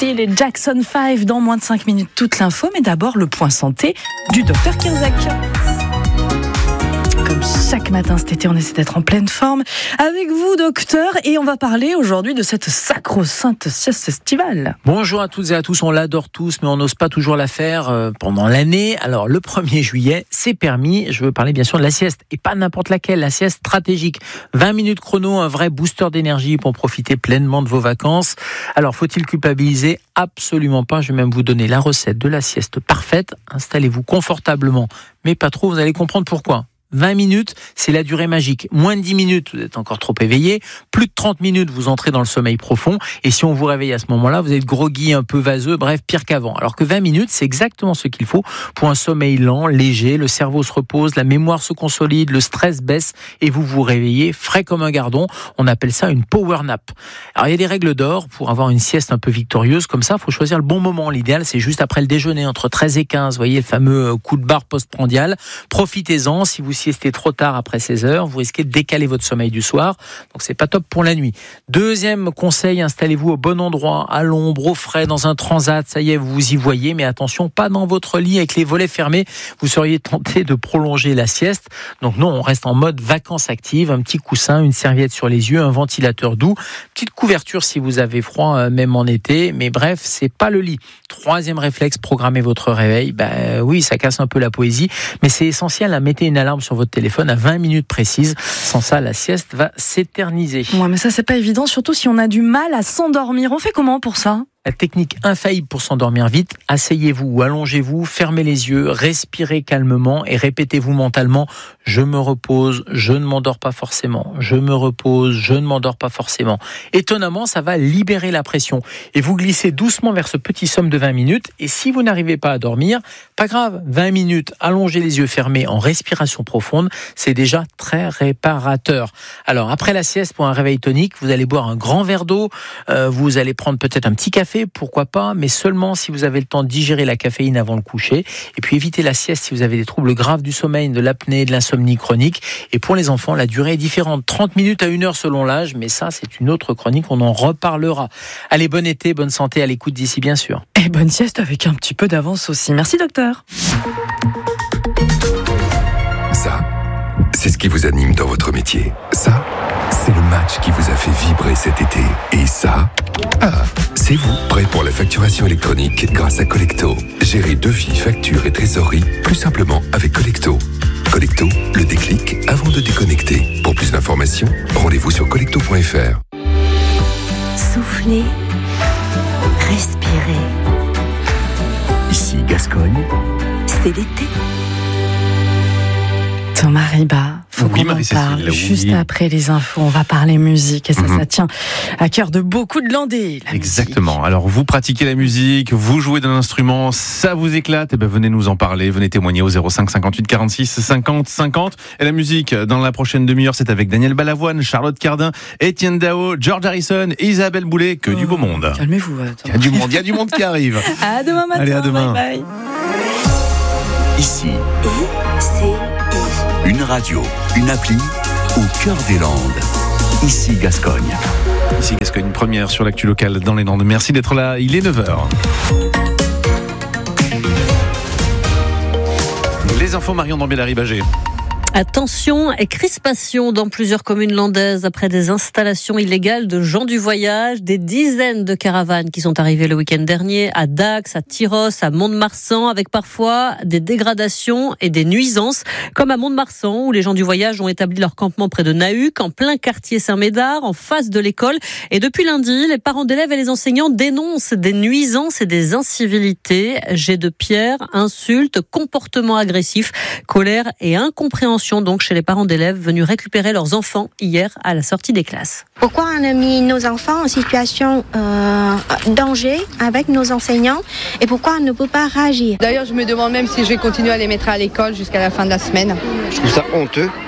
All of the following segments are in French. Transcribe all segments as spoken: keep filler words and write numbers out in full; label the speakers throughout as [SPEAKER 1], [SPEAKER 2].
[SPEAKER 1] Voici les Jackson cinq dans moins de cinq minutes, toute l'info. Mais d'abord, le point santé du docteur Kirzac. Comme chaque matin cet été, on essaie d'être en pleine forme avec vous, docteur. Et on va parler aujourd'hui de cette sacro-sainte sieste estivale.
[SPEAKER 2] Bonjour à toutes et à tous. On l'adore tous, mais on n'ose pas toujours la faire pendant l'année. Alors, le premier juillet, c'est permis. Je veux parler bien sûr de la sieste. Et pas n'importe laquelle, la sieste stratégique. vingt minutes chrono, un vrai booster d'énergie pour profiter pleinement de vos vacances. Alors, faut-il culpabiliser ? Absolument pas. Je vais même vous donner la recette de la sieste parfaite. Installez-vous confortablement, mais pas trop. Vous allez comprendre pourquoi. vingt minutes, c'est la durée magique. Moins de dix minutes, vous êtes encore trop éveillé. Plus de trente minutes, vous entrez dans le sommeil profond. Et si on vous réveille à ce moment-là, vous êtes groggy, un peu vaseux, bref, pire qu'avant. Alors que vingt minutes, c'est exactement ce qu'il faut pour un sommeil lent, léger. Le cerveau se repose, la mémoire se consolide, le stress baisse et vous vous réveillez frais comme un gardon. On appelle ça une power nap. Alors, il y a des règles d'or pour avoir une sieste un peu victorieuse. Comme ça, il faut choisir le bon moment. L'idéal, c'est juste après le déjeuner, entre treize et quinze. Vous voyez, le fameux coup de barre postprandial. Profitez-en. Si vous siestez trop tard après seize heures, vous risquez de décaler votre sommeil du soir, donc c'est pas top pour la nuit. Deuxième conseil, installez-vous au bon endroit, à l'ombre, au frais, dans un transat, ça y est, vous y voyez, mais attention, pas dans votre lit avec les volets fermés, vous seriez tenté de prolonger la sieste. Donc non, on reste en mode vacances actives, un petit coussin, une serviette sur les yeux, un ventilateur doux, petite couverture si vous avez froid, même en été, mais bref, c'est pas le lit. Troisième réflexe, programmez votre réveil. Ben oui, ça casse un peu la poésie, mais c'est essentiel, à mettez une alarme sur votre téléphone à vingt minutes précises. Sans ça, la sieste va s'éterniser.
[SPEAKER 1] Ouais, mais ça, c'est pas évident, surtout si on a du mal à s'endormir. On fait comment pour ça ?
[SPEAKER 2] La technique infaillible pour s'endormir vite, asseyez-vous ou allongez-vous, fermez les yeux, respirez calmement et répétez-vous mentalement « Je me repose, je ne m'endors pas forcément, je me repose, je ne m'endors pas forcément ». Étonnamment, ça va libérer la pression et vous glissez doucement vers ce petit somme de vingt minutes. Et si vous n'arrivez pas à dormir, pas grave, vingt minutes, allongez les yeux fermés en respiration profonde, c'est déjà très réparateur. Alors après la sieste, pour un réveil tonique, vous allez boire un grand verre d'eau, euh, vous allez prendre peut-être un petit café, pourquoi pas, mais seulement si vous avez le temps de digérer la caféine avant le coucher. Et puis évitez la sieste si vous avez des troubles graves du sommeil, de l'apnée, de l'insomnie chronique. Et pour les enfants, la durée est différente, trente minutes à une heure selon l'âge, mais ça c'est une autre chronique, on en reparlera. Allez, bon été, bonne santé à l'écoute d'ici bien sûr.
[SPEAKER 1] Et bonne sieste avec un petit peu d'avance aussi. Merci docteur.
[SPEAKER 3] Ça, c'est ce qui vous anime dans votre métier. Ça, c'est le match qui vous a fait vibrer cet été. Et ça, ah, c'est vous, prêt pour la facturation électronique grâce à Collecto. Gérez devis, factures et trésorerie plus simplement avec Collecto. Collecto, le déclic avant de déconnecter. Pour plus d'informations, rendez-vous sur collecto point f r.
[SPEAKER 4] Soufflez, respirez.
[SPEAKER 3] Ici Gascogne,
[SPEAKER 4] c'est l'été.
[SPEAKER 1] Thomas Riba, faut
[SPEAKER 5] oui,
[SPEAKER 1] qu'on en parle
[SPEAKER 5] oui.
[SPEAKER 1] juste après les infos. On va parler musique et ça,
[SPEAKER 5] Mm-hmm.
[SPEAKER 1] ça tient à cœur de beaucoup de Landais. la
[SPEAKER 5] Exactement.
[SPEAKER 1] musique.
[SPEAKER 5] Alors, vous pratiquez la musique, vous jouez d'un instrument, ça vous éclate, et ben venez nous en parler, venez témoigner au zéro cinq cinquante-huit quarante-six cinquante cinquante. Et la musique, dans la prochaine demi-heure, c'est avec Daniel Balavoine, Charlotte Cardin, Étienne Dao, George Harrison, Isabelle Boulet, que
[SPEAKER 1] Oh,
[SPEAKER 5] du beau monde.
[SPEAKER 1] Calmez-vous. euh,
[SPEAKER 5] Il y a du monde, il y a du monde qui arrive.
[SPEAKER 1] À demain matin.
[SPEAKER 5] Allez, à demain.
[SPEAKER 1] Bye bye.
[SPEAKER 3] ici,
[SPEAKER 4] I, C, I.
[SPEAKER 3] une radio, une appli au cœur des Landes. Ici Gascogne.
[SPEAKER 5] Ici Gascogne, première sur l'actu locale dans les Landes. Merci d'être là, il est neuf heures. Les infos, Marion Dambé-Larribagé.
[SPEAKER 6] Attention et crispation dans plusieurs communes landaises après des installations illégales de gens du voyage. Des dizaines de caravanes qui sont arrivées le week-end dernier à Dax, à Tyros, à Mont-de-Marsan, avec parfois des dégradations et des nuisances, comme à Mont-de-Marsan où les gens du voyage ont établi leur campement près de Nahuc, en plein quartier Saint-Médard, en face de l'école. Et depuis lundi, les parents d'élèves et les enseignants dénoncent des nuisances et des incivilités, jets de pierre, insultes, comportements agressifs, colère et incompréhension donc chez les parents d'élèves venus récupérer leurs enfants hier à la sortie des classes.
[SPEAKER 7] Pourquoi on a mis nos enfants en situation euh, danger avec nos enseignants et pourquoi on ne peut pas réagir?
[SPEAKER 8] D'ailleurs, je me demande même si je vais continuer à les mettre à l'école jusqu'à la fin de la semaine.
[SPEAKER 9] Je trouve ça honteux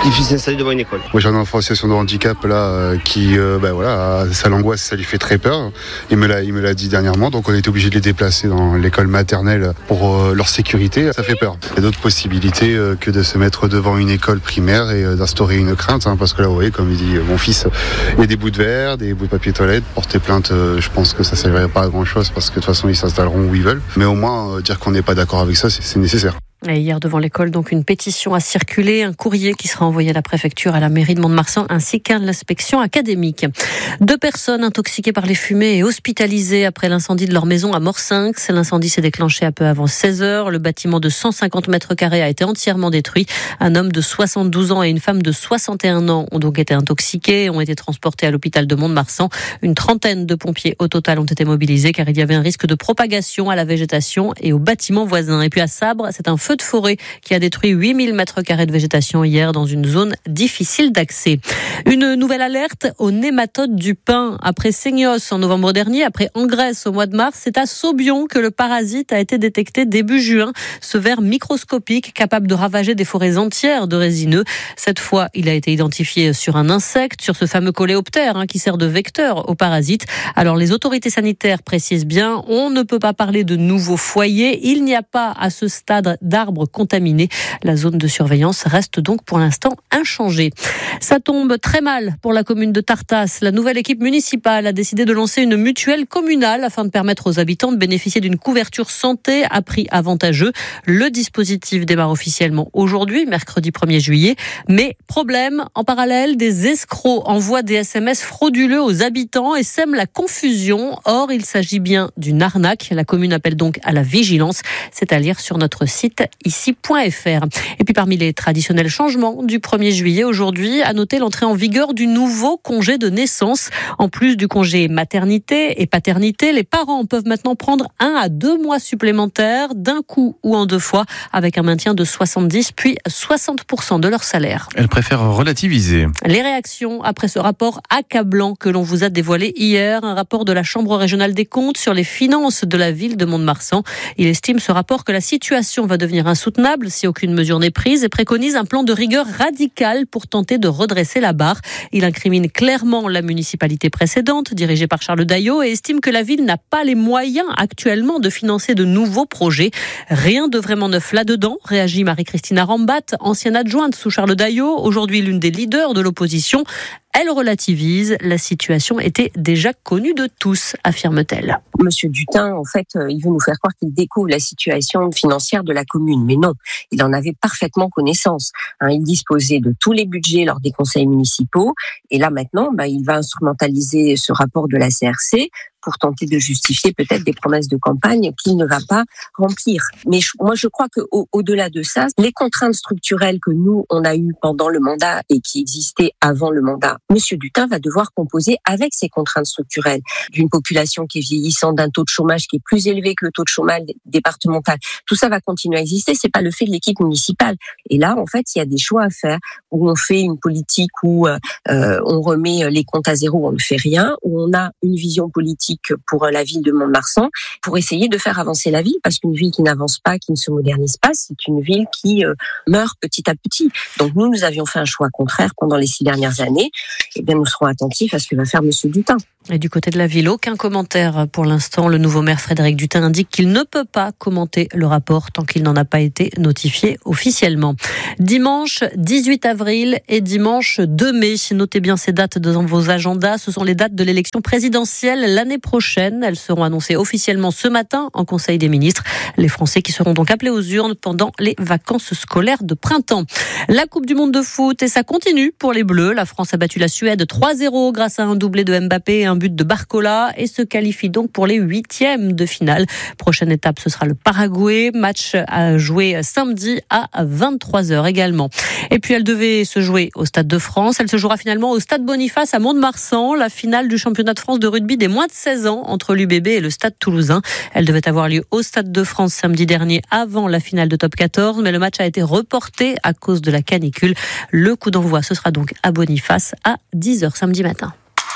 [SPEAKER 8] difficile de s'installer devant une école.
[SPEAKER 9] Moi j'ai un enfant en situation de handicap là euh, qui, euh, ben voilà, ça l'angoisse, ça lui fait très peur. Il me l'a, il me l'a dit dernièrement, donc on était obligé de les déplacer dans l'école maternelle pour euh, leur sécurité. Ça fait peur. Il y a d'autres possibilités euh, que de se mettre devant une école primaire et euh, d'instaurer une crainte, hein, parce que là, vous voyez, comme il dit euh, mon fils, il y a des bouts de verre, des bouts de papier toilette. Porter plainte, euh, je pense que ça ne servirait pas à grand chose parce que de toute façon ils s'installeront où ils veulent. Mais au moins euh, dire qu'on n'est pas d'accord avec ça, c'est, c'est nécessaire.
[SPEAKER 6] Et hier, devant l'école, donc une pétition a circulé, un courrier qui sera envoyé à la préfecture, à la mairie de Mont-de-Marsan, ainsi qu'à l'inspection académique. Deux personnes intoxiquées par les fumées et hospitalisées après l'incendie de leur maison à Morsinx. L'incendie s'est déclenché un peu avant seize heures. Le bâtiment de cent cinquante mètres carrés a été entièrement détruit. Un homme de soixante-douze ans et une femme de soixante et un ans ont donc été intoxiqués et ont été transportés à l'hôpital de Mont-de-Marsan. Une trentaine de pompiers au total ont été mobilisés car il y avait un risque de propagation à la végétation et aux bâtiments voisins. Et puis à Sabre, c'est un feu de forêt qui a détruit huit mille mètres carrés de végétation hier dans une zone difficile d'accès. Une nouvelle alerte aux nématodes du pin. Après Seignos en novembre dernier, après Engresse au mois de mars, c'est à Saubion que le parasite a été détecté début juin. Ce ver microscopique capable de ravager des forêts entières de résineux. Cette fois, il a été identifié sur un insecte, sur ce fameux coléoptère hein, qui sert de vecteur au parasite. Alors les autorités sanitaires précisent bien, on ne peut pas parler de nouveaux foyers. Il n'y a pas à ce stade d'arbres contaminés. La zone de surveillance reste donc pour l'instant inchangée. Ça tombe très mal pour la commune de Tartas. La nouvelle équipe municipale a décidé de lancer une mutuelle communale afin de permettre aux habitants de bénéficier d'une couverture santé à prix avantageux. Le dispositif démarre officiellement aujourd'hui, mercredi premier juillet. Mais problème, en parallèle, des escrocs envoient des S M S frauduleux aux habitants et sèment la confusion. Or, il s'agit bien d'une arnaque. La commune appelle donc à la vigilance. C'est à lire sur notre site ici point f r. Et puis parmi les traditionnels changements du premier juillet aujourd'hui, à noter l'entrée en vigueur du nouveau congé de naissance. En plus du congé maternité et paternité, les parents peuvent maintenant prendre un à deux mois supplémentaires d'un coup ou en deux fois avec un maintien de soixante-dix puis soixante pour cent de leur salaire.
[SPEAKER 5] Elle préfère relativiser.
[SPEAKER 6] Les réactions après ce rapport accablant que l'on vous a dévoilé hier, un rapport de la Chambre régionale des comptes sur les finances de la ville de Mont-de-Marsan. Il estime ce rapport que la situation va devenir insoutenable si aucune mesure n'est prise et préconise un plan de rigueur radical pour tenter de redresser la barre. Il incrimine clairement la municipalité précédente, dirigée par Charles Daillot, et estime que la ville n'a pas les moyens actuellement de financer de nouveaux projets. Rien de vraiment neuf là-dedans, réagit Marie-Christina Rambat, ancienne adjointe sous Charles Daillot, aujourd'hui l'une des leaders de l'opposition. Elle relativise, la situation était déjà connue de tous, affirme-t-elle.
[SPEAKER 10] Monsieur Dutin, en fait, il veut nous faire croire qu'il découvre la situation financière de la commune. Mais non, il en avait parfaitement connaissance. Hein, il disposait de tous les budgets lors des conseils municipaux. Et là, maintenant, bah, il va instrumentaliser ce rapport de la C R C pour tenter de justifier peut-être des promesses de campagne qu'il ne va pas remplir. Mais je, moi, je crois qu'au, au-delà de ça, les contraintes structurelles que nous, on a eues pendant le mandat et qui existaient avant le mandat, Monsieur Dutin va devoir composer avec ces contraintes structurelles d'une population qui est vieillissante, d'un taux de chômage qui est plus élevé que le taux de chômage départemental. Tout ça va continuer à exister. C'est pas le fait de l'équipe municipale. Et là, en fait, il y a des choix à faire où on fait une politique où euh, on remet les comptes à zéro, on ne fait rien, où on a une vision politique pour la ville de Mont-de-Marsan, pour essayer de faire avancer la ville, parce qu'une ville qui n'avance pas, qui ne se modernise pas, c'est une ville qui euh, meurt petit à petit. Donc nous, nous avions fait un choix contraire pendant les six dernières années. Eh bien, nous serons attentifs à ce que va faire Monsieur Dutin.
[SPEAKER 6] Et du côté de la ville, aucun commentaire pour l'instant. Le nouveau maire Frédéric Dutin indique qu'il ne peut pas commenter le rapport tant qu'il n'en a pas été notifié officiellement. Dimanche dix-huit avril et dimanche deux mai. Notez bien ces dates dans vos agendas. Ce sont les dates de l'élection présidentielle l'année prochaine. Elles seront annoncées officiellement ce matin en Conseil des ministres. Les Français qui seront donc appelés aux urnes pendant les vacances scolaires de printemps. La Coupe du Monde de foot, et ça continue pour les Bleus. La France a battu la Suède trois zéro grâce à un doublé de Mbappé et un but de Barcola et se qualifie donc pour les huitièmes de finale. Prochaine étape, ce sera le Paraguay. Match à jouer samedi à vingt-trois heures également. Et puis elle devait se jouer au Stade de France. Elle se jouera finalement au Stade Boniface à Mont-de-Marsan. La finale du championnat de France de rugby des moins de seize ans entre l'U B B et le Stade Toulousain. Elle devait avoir lieu au Stade de France samedi dernier avant la finale de Top quatorze, mais le match a été reporté à cause de la canicule. Le coup d'envoi, ce sera donc à Boniface à dix heures samedi matin.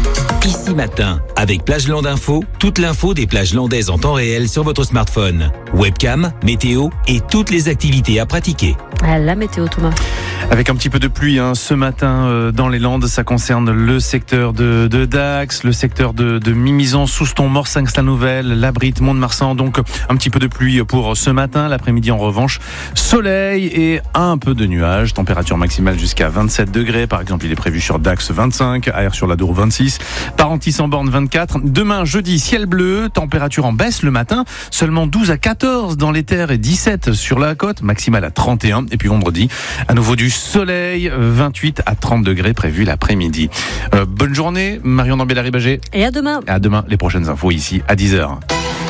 [SPEAKER 8] Ici Matin, avec Plageland Info, toute l'info des plages landaises en temps réel sur votre smartphone. Webcam, météo et toutes les activités à pratiquer.
[SPEAKER 6] Ah, la météo, Thomas.
[SPEAKER 5] Avec un petit peu de pluie hein, ce matin euh, dans les Landes, ça concerne le secteur de, de Dax, le secteur de, de Mimizan, Souston, Morsinx-la-Nouvelle, Labrite, Mont-de-Marsan. Donc un petit peu de pluie pour ce matin. L'après-midi en revanche, soleil et un peu de nuages. Température maximale jusqu'à vingt-sept degrés. Par exemple, il est prévu sur Dax vingt-cinq, Aire sur l'Adour vingt-six, Parentis-en-Born vingt-quatre. Demain jeudi, ciel bleu, température en baisse le matin, seulement douze à quatorze dans les terres et dix-sept sur la côte, maximale à trente et un. Et puis vendredi, à nouveau du soleil, vingt-huit à trente degrés prévus l'après-midi. Euh, bonne journée, Marion Dambélari-Bagé.
[SPEAKER 6] Et à demain.
[SPEAKER 5] À demain, les prochaines infos ici à dix heures.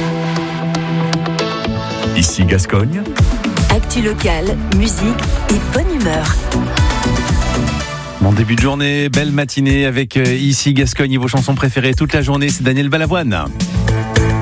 [SPEAKER 3] Ici Gascogne.
[SPEAKER 4] Actu locale, musique et bonne humeur.
[SPEAKER 5] Bon début de journée, belle matinée avec euh, ici Gascogne et vos chansons préférées toute la journée, c'est Daniel Balavoine.